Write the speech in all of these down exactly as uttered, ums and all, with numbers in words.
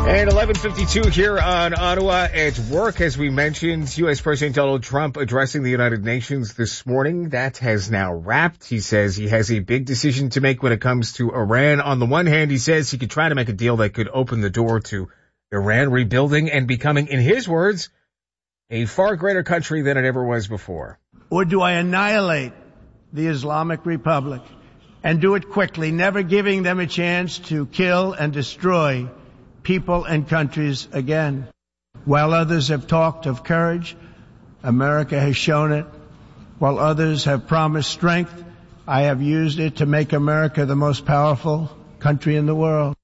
And eleven fifty-two here on Ottawa at work. As we mentioned, U S President Donald Trump addressing the United Nations this morning. That has now wrapped. He says he has a big decision to make when it comes to Iran. On the one hand, he says he could try to make a deal that could open the door to Iran rebuilding and becoming, in his words, a far greater country than it ever was before. Or do I annihilate the Islamic Republic and do it quickly, never giving them a chance to kill and destroy people and countries again? While others have talked of courage, America has shown it. While others have promised strength, I have used it to make America the most powerful country in the world.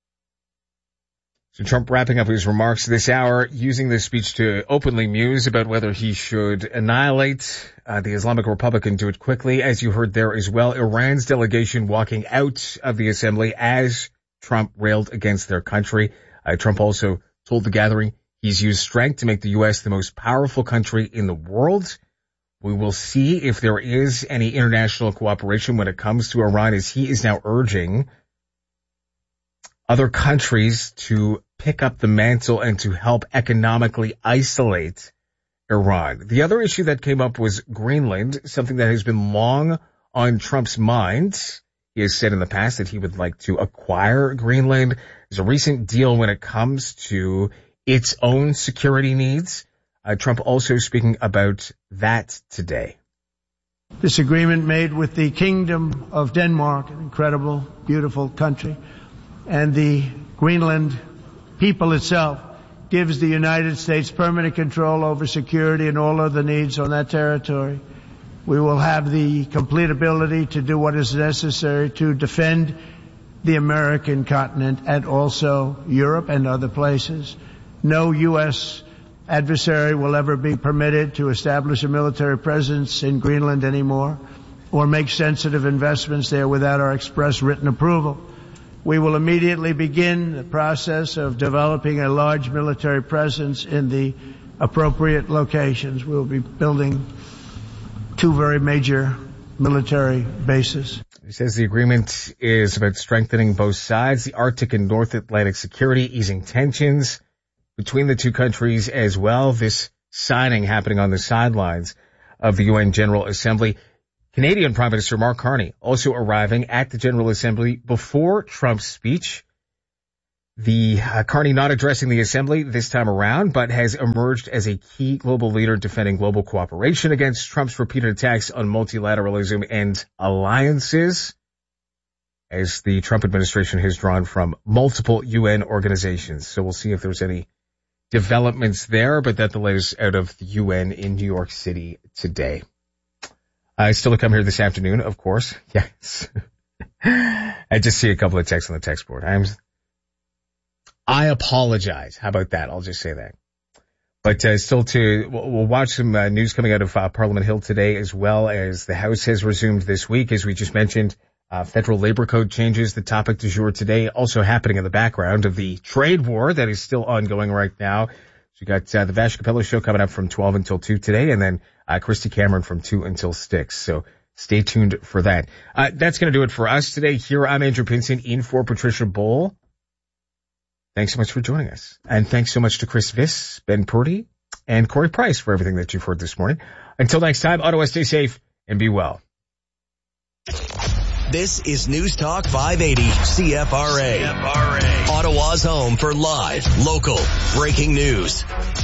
So Trump wrapping up his remarks this hour, using this speech to openly muse about whether he should annihilate uh, the Islamic Republic and do it quickly. As you heard there as well, Iran's delegation walking out of the assembly as Trump railed against their country. Uh, Trump also told the gathering he's used strength to make the U S the most powerful country in the world. We will see if there is any international cooperation when it comes to Iran, as he is now urging other countries to pick up the mantle and to help economically isolate Iran. The other issue that came up was Greenland, something that has been long on Trump's mind. He has said in the past that he would like to acquire Greenland. There's a recent deal when it comes to its own security needs. Uh, Trump also speaking about that today. This agreement made with the Kingdom of Denmark, an incredible, beautiful country, and the Greenland people itself, gives the United States permanent control over security and all other needs on that territory. We will have the complete ability to do what is necessary to defend the American continent and also Europe and other places. No U S adversary will ever be permitted to establish a military presence in Greenland anymore or make sensitive investments there without our express written approval. We will immediately begin the process of developing a large military presence in the appropriate locations. We'll be building two very major military bases. He says the agreement is about strengthening both sides, the Arctic and North Atlantic security, easing tensions between the two countries as well. This signing happening on the sidelines of the U N General Assembly. Canadian Prime Minister Mark Carney also arriving at the General Assembly before Trump's speech. The uh, Carney not addressing the Assembly this time around, but has emerged as a key global leader defending global cooperation against Trump's repeated attacks on multilateralism and alliances, as the Trump administration has drawn from multiple U N organizations. So we'll see if there's any developments there, but that the latest out of the U N in New York City today. Uh, still to come here this afternoon, of course. Yes. I just see a couple of texts on the text board. I'm, I apologize. How about that? I'll just say that. But uh, still to, we'll, we'll watch some uh, news coming out of uh, Parliament Hill today, as well as the House has resumed this week. As we just mentioned, uh, federal labor code changes, the topic du jour today, also happening in the background of the trade war that is still ongoing right now. So we got uh, the Vash Capello show coming up from twelve until two today, and then uh, Christy Cameron from two until six. So stay tuned for that. Uh, that's going to do it for us today. Here, I'm Andrew Pinson in for Patricia Bowl. Thanks so much for joining us. And thanks so much to Chris Viss, Ben Purdy, and Corey Price for everything that you've heard this morning. Until next time, Ottawa, stay safe and be well. This is News Talk five eighty C F R A. C F R A. Ottawa's home for live, local, breaking news.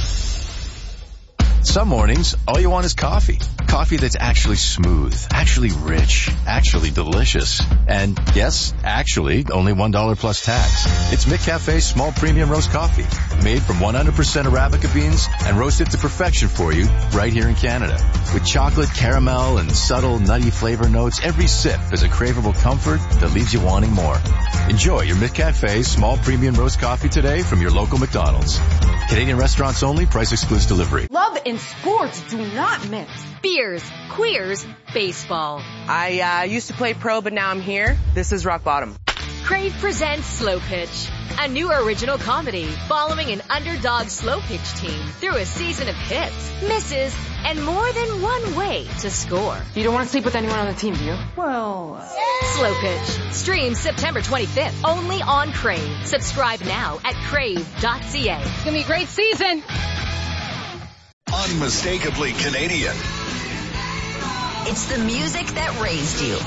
Some mornings, all you want is coffee. Coffee that's actually smooth, actually rich, actually delicious. And yes, actually, only one dollar plus tax. It's McCafe's small premium roast coffee, made from one hundred percent Arabica beans and roasted to perfection for you right here in Canada. With chocolate, caramel, and subtle nutty flavor notes, every sip is a craveable comfort that leaves you wanting more. Enjoy your McCafe's small premium roast coffee today from your local McDonald's. Canadian restaurants only, price excludes delivery. Love and sports do not mix. Beers, queers, baseball. I uh, used to play pro, but now I'm here. This is rock bottom. Crave presents Slow Pitch, a new original comedy following an underdog slow pitch team through a season of hits, misses, and more than one way to score. You don't want to sleep with anyone on the team, do you? Well... Slow Pitch. Streams September twenty-fifth, only on Crave. Subscribe now at crave dot c a. It's going to be a great season. Unmistakably Canadian. It's the music that raised you.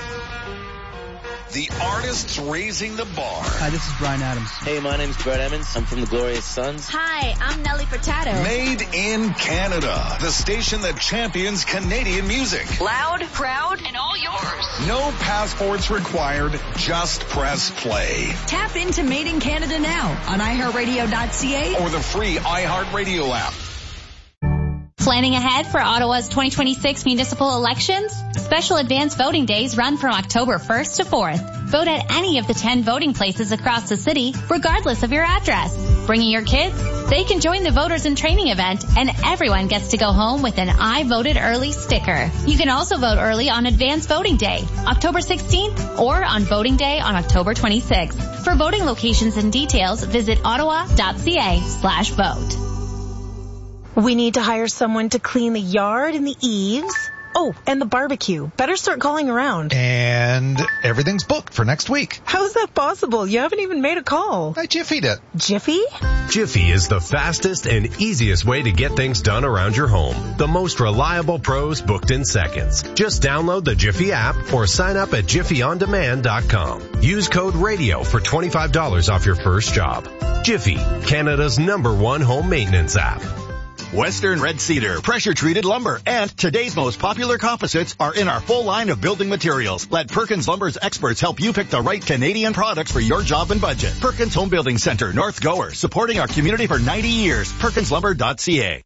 The artists raising the bar. Hi, this is Bryan Adams. Hey, my name's Brett Emmons. I'm from the Glorious Sons. Hi, I'm Nelly Furtado. Made in Canada. The station that champions Canadian music. Loud, proud, and all yours. No passports required. Just press play. Tap into Made in Canada now on i heart radio dot c a or the free iHeartRadio app. Planning ahead for Ottawa's twenty twenty-six municipal elections? Special advance voting days run from October first to fourth. Vote at any of the ten voting places across the city, regardless of your address. Bringing your kids? They can join the Voters in Training event, and everyone gets to go home with an I Voted Early sticker. You can also vote early on Advance Voting Day, October sixteenth, or on Voting Day on October twenty-sixth. For voting locations and details, visit ottawa dot c a slash vote. We need to hire someone to clean the yard and the eaves. Oh, and the barbecue. Better start calling around. And everything's booked for next week. How is that possible? You haven't even made a call. I Jiffy'd it. Jiffy? Jiffy is the fastest and easiest way to get things done around your home. The most reliable pros booked in seconds. Just download the Jiffy app or sign up at jiffy on demand dot com. Use code RADIO for twenty-five dollars off your first job. Jiffy, Canada's number one home maintenance app. Western Red Cedar, pressure-treated lumber, and today's most popular composites are in our full line of building materials. Let Perkins Lumber's experts help you pick the right Canadian products for your job and budget. Perkins Home Building Center, North Gower, supporting our community for ninety years. perkins lumber dot c a.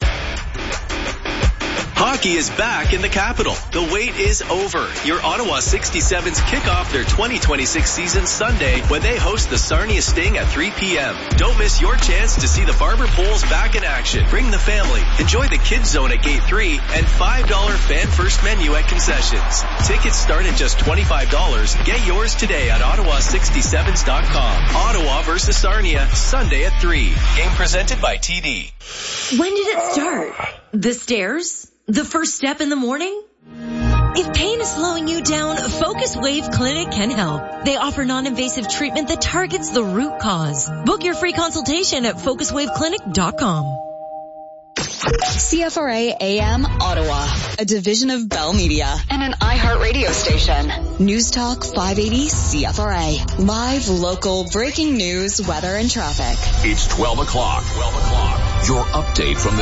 Hockey is back in the capital. The wait is over. Your Ottawa sixty-sevens kick off their twenty twenty-six season Sunday when they host the Sarnia Sting at three p.m. Don't miss your chance to see the Barber Poles back in action. Bring the family. Enjoy the kids zone at gate three and five dollars fan first menu at concessions. Tickets start at just twenty-five dollars. Get yours today at ottawa sixty-sevens dot com. Ottawa versus Sarnia, Sunday at three. Game presented by T D. When did it start? The stairs? The first step in the morning? If pain is slowing you down, Focus Wave Clinic can help. They offer non-invasive treatment that targets the root cause. Book your free consultation at focus wave clinic dot com. C F R A A M Ottawa, a division of Bell Media and an iHeart radio station. News Talk five eighty C F R A. Live, local, breaking news, weather, and traffic. It's twelve o'clock. twelve o'clock. Your update from the